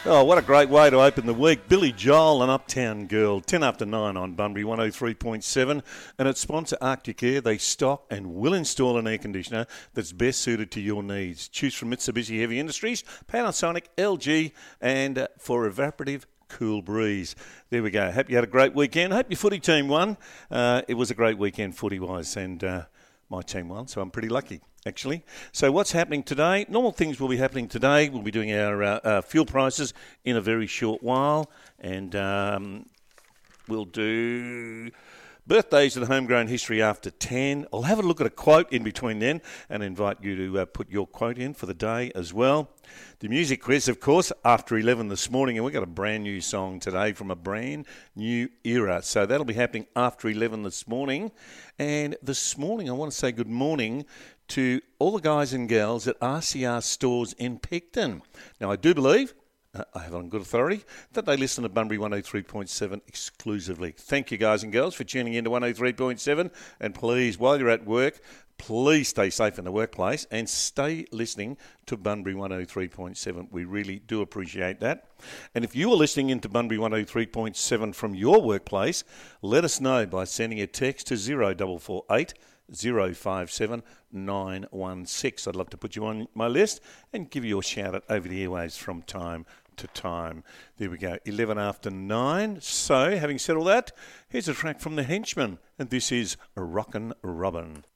Oh, what a great way to open the week. Billy Joel and Uptown Girl, 10 after 9 on Bunbury 103.7. And its sponsor, Arctic Air, they stock and will install an air conditioner that's best suited to your needs. Choose from Mitsubishi Heavy Industries, Panasonic, LG, and for evaporative cool breeze. There we go. Hope you had a great weekend. Hope your footy team won. It was a great weekend footy-wise, and my team won, so I'm pretty lucky, actually. So what's happening today? Normal things will be happening today. We'll be doing our fuel prices in a very short while, and we'll do birthdays and homegrown history after 10. I'll have a look at a quote in between then and invite you to put your quote in for the day as well. The music quiz, of course, after 11 this morning, and we've got a brand new song today from a brand new era. So that'll be happening after 11 this morning. And this morning, I want to say good morning to all the guys and gals at RCR Stores in Picton. Now, I do believe, I have on good authority, that they listen to Bunbury 103.7 exclusively. Thank you, guys and girls, for tuning in to 103.7. And please, while you're at work, please stay safe in the workplace and stay listening to Bunbury 103.7. We really do appreciate that. And if you are listening into Bunbury 103.7 from your workplace, let us know by sending a text to 0448 057 916. I'd love to put you on my list and give you a shout out over the airwaves from time to time. There we go, 11 after 9. So, having said all that, here's a track from The Henchman, and this is Rockin' Robin.